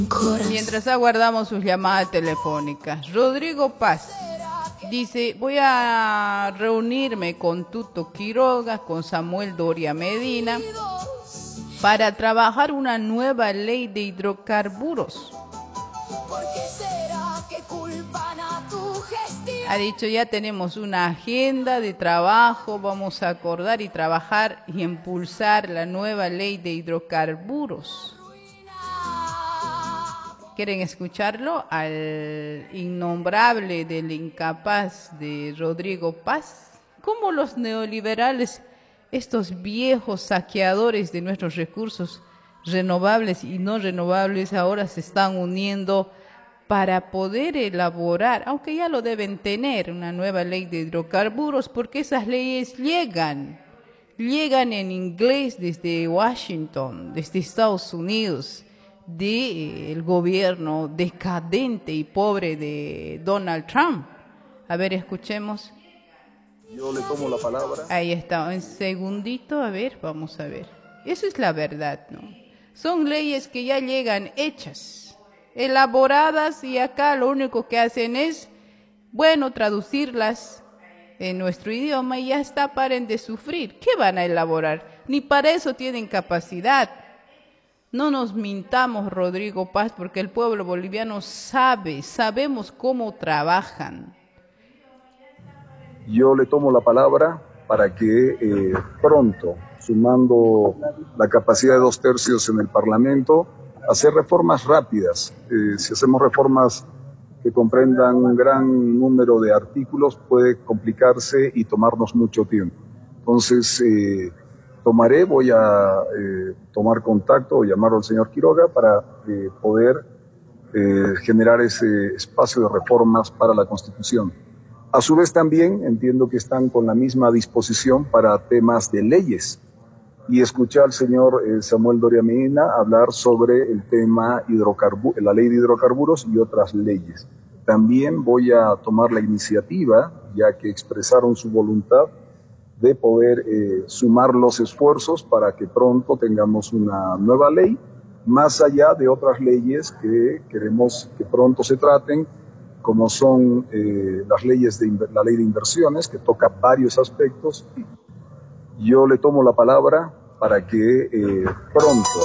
Mientras aguardamos sus llamadas telefónicas, Rodrigo Paz dice: voy a reunirme con Tuto Quiroga, con Samuel Doria Medina, para trabajar una nueva ley de hidrocarburos. Ha dicho: ya tenemos una agenda de trabajo, vamos a acordar y trabajar y impulsar la nueva ley de hidrocarburos. ¿Quieren escucharlo? Al innombrable del incapaz de Rodrigo Paz. ¿Cómo los neoliberales, estos viejos saqueadores de nuestros recursos renovables y no renovables, ahora se están uniendo para poder elaborar, aunque ya lo deben tener, una nueva ley de hidrocarburos, porque esas leyes llegan en inglés desde Washington, desde Estados Unidos, del gobierno decadente y pobre de Donald Trump? A ver, escuchemos. Yo le tomo la palabra. Ahí está, un segundito, a ver, vamos a ver. Eso es la verdad, ¿no? Son leyes que ya llegan hechas, elaboradas, y acá lo único que hacen es, bueno, traducirlas en nuestro idioma y ya está, paren de sufrir. ¿Qué van a elaborar? Ni para eso tienen capacidad. No nos mintamos, Rodrigo Paz, porque el pueblo boliviano sabemos cómo trabajan. Yo le tomo la palabra para que pronto, sumando la capacidad de 2/3 en el Parlamento, hacer reformas rápidas. Si hacemos reformas que comprendan un gran número de artículos, puede complicarse y tomarnos mucho tiempo. Entonces, voy a tomar contacto o llamar al señor Quiroga para poder generar ese espacio de reformas para la Constitución. A su vez también entiendo que están con la misma disposición para temas de leyes. Y escuché al señor Samuel Doria Medina hablar sobre el tema la ley de hidrocarburos y otras leyes. También voy a tomar la iniciativa, ya que expresaron su voluntad, de poder sumar los esfuerzos para que pronto tengamos una nueva ley, más allá de otras leyes que queremos que pronto se traten, como son las leyes la ley de inversiones, que toca varios aspectos. Yo le tomo la palabra para que pronto